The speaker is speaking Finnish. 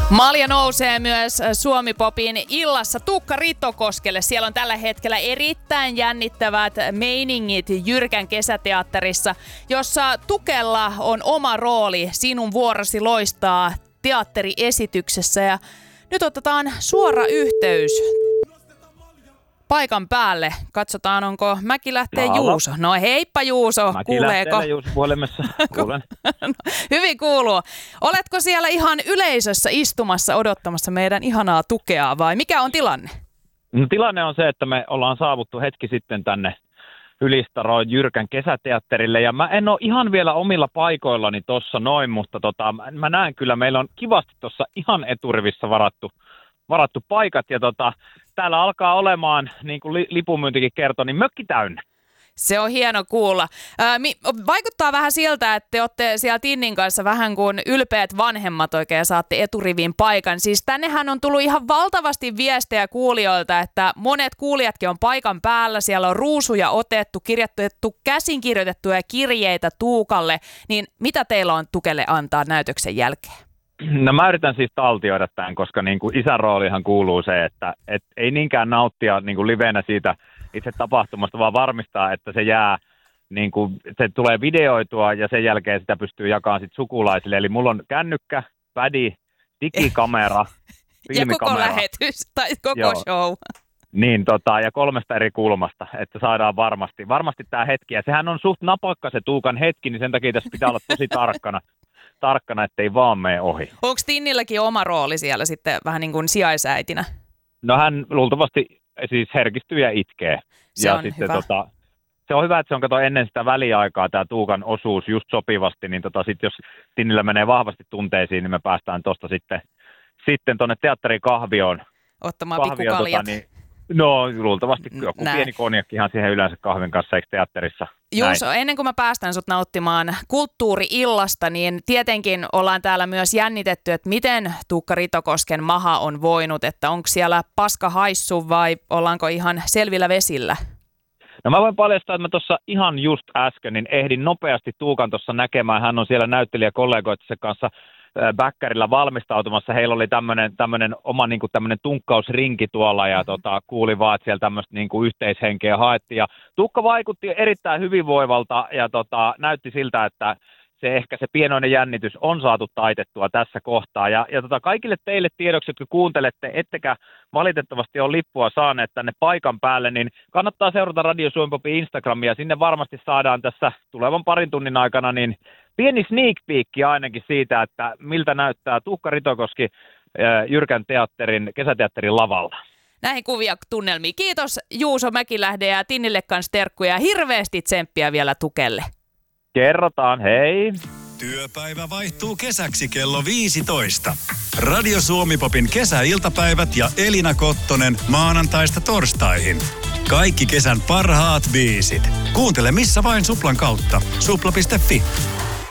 Malja nousee myös Suomi-popin illassa Tuukka Ritokoskelle. Siellä on tällä hetkellä erittäin jännittävät meiningit Jyrkän kesäteatterissa, jossa Tukella on oma rooli Sinun vuorosi loistaa teatteriesityksessä. Ja nyt otetaan suora yhteys paikan päälle. Katsotaan, onko Mäkilähteen Juuso. No heippa Juuso, kuuleeko? Juuso puhelimessa, kuulen. Hyvin kuuluu. Oletko siellä ihan yleisössä istumassa odottamassa meidän ihanaa Tukea vai mikä on tilanne? No, tilanne on se, että me ollaan saavuttu hetki sitten tänne Ylistaroon Jyrkän kesäteatterille ja mä en ole ihan vielä omilla paikoillani tossa noin, mutta mä näen kyllä, meillä on kivasti tuossa ihan eturivissä varattu paikat ja täällä alkaa olemaan, niin kuin lipunmyyntikin kertoi, niin mökki täynnä. Se on hieno kuulla. Vaikuttaa vähän siltä, että te olette siellä Tinnin kanssa vähän kuin ylpeät vanhemmat oikein saatte eturivin paikan. Siis tännehän on tullut ihan valtavasti viestejä kuulijoilta, että monet kuulijatkin on paikan päällä. Siellä on ruusuja otettu, käsin kirjoitettuja kirjeitä Tuukalle. Niin mitä teillä on Tukelle antaa näytöksen jälkeen? No mä yritän siis taltioida tämän, koska niin kuin isän roolihan kuuluu se, että ei niinkään nauttia niin kuin livenä siitä itse tapahtumasta, vaan varmistaa, että se jää, niin kuin, se tulee videoitua ja sen jälkeen sitä pystyy jakamaan sit sukulaisille. Eli mulla on kännykkä, pädi, digikamera, filmikamera. Ja koko lähetys tai koko show. Niin, ja 3 eri kulmasta, että saadaan varmasti tämä hetki. Ja sehän on suht napakka se Tuukan hetki, niin sen takia tässä pitää olla tosi tarkkana, ettei vaan mene ohi. Onko Tinnilläkin oma rooli siellä sitten vähän niin kuin sijaisäitinä? No hän luultavasti siis herkistyy ja itkee. Se ja on sitten hyvä. Se on hyvä, että se on ennen sitä väliaikaa tämä Tuukan osuus just sopivasti, niin sit jos Tinnillä menee vahvasti tunteisiin, niin me päästään tuosta sitten tuonne teatterikahvioon. Ottamaan pikkukaljat. No luultavasti joku pieni konjakkihan siihen yleensä kahvin kanssa, eikö teatterissa? Juuso, ennen kuin mä päästän sut nauttimaan kulttuuri-illasta, niin tietenkin ollaan täällä myös jännitetty, että miten Tuukka Ritokosken maha on voinut, että onko siellä paska haissu vai ollaanko ihan selvillä vesillä? No mä voin paljastaa, että mä tuossa ihan just äsken niin ehdin nopeasti Tuukan tuossa näkemään. Hän on siellä näyttelijäkollegoittensa kanssa bäkkärillä valmistautumassa. Heillä oli tämmöinen oma niin kuin tämmöinen tunkkausrinki tuolla ja kuuli vaan, että siellä tämmöistä niin kuin yhteishenkeä haettiin. Ja Tuukka vaikutti erittäin hyvinvoivalta ja näytti siltä, että se pienoinen jännitys on saatu taitettua tässä kohtaa. Ja kaikille teille tiedoksi, jotka kuuntelette, ettekä valitettavasti ole lippua saaneet tänne paikan päälle, niin kannattaa seurata Radio Suomi-popin Instagramia. Sinne varmasti saadaan tässä tulevan parin tunnin aikana niin pieni sneak peek ainakin siitä, että miltä näyttää Tuukka Ritokoski Jyrkän kesäteatterin lavalla. Näihin kuvia tunnelmiin. Kiitos Juuso Mäkilähde ja Tinnille kanssa terkkuja ja hirveästi tsemppiä vielä Tukelle. Kerrotaan, hei! Työpäivä vaihtuu kesäksi kello 15. Radio Suomi-popin kesäiltapäivät ja Elina Kottonen maanantaista torstaihin. Kaikki kesän parhaat biisit. Kuuntele missä vain Suplan kautta. Supla.fi.